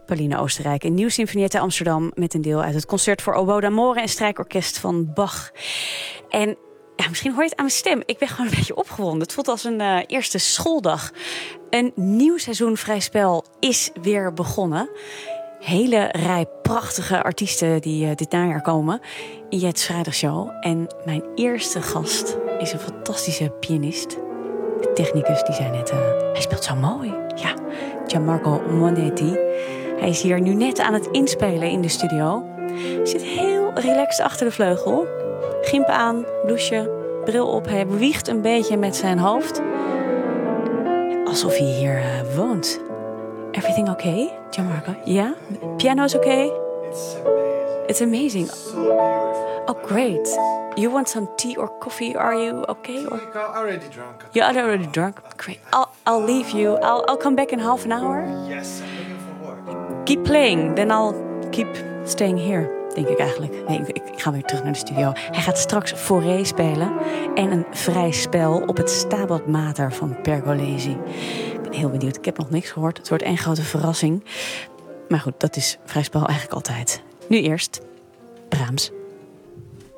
Pauline Oostenrijk, een nieuw Sinfonietta Amsterdam met een deel uit het concert voor oboe d'amore en strijkorkest van Bach. En ja, misschien hoor je het aan mijn stem. Ik ben gewoon een beetje opgewonden. Het voelt als een eerste schooldag. Een nieuw seizoen Vrij Spel is weer begonnen. Hele rij prachtige artiesten die dit najaar komen in Jet's Vrijdagshow. En mijn eerste gast is een fantastische pianist. De technicus die zei net, hij speelt zo mooi. Ja, Gianmarco Monetti. Hij is hier nu net aan het inspelen in de studio. Hij zit heel relaxed achter de vleugel. Gimp aan, blouseje, bril op. Hij beweegt een beetje met zijn hoofd. Alsof hij hier woont. Everything okay, Gianmarco? Yeah? Piano is okay? It's amazing. So beautiful. Oh, great. You want some tea or coffee? Are you okay? Or? I'm already drunk. You are already drunk? Great. I'll leave you. I'll come back in half an hour. Yes, I'm looking for work. Keep playing, then I'll keep staying here. Denk ik eigenlijk. Nee, ik ga weer terug naar de studio. Hij gaat straks Fauré spelen. En een vrij spel op het Stabat Mater van Pergolesi. Ik ben heel benieuwd. Ik heb nog niks gehoord. Het wordt één grote verrassing. Maar goed, dat is vrij spel eigenlijk altijd. Nu eerst Brahms.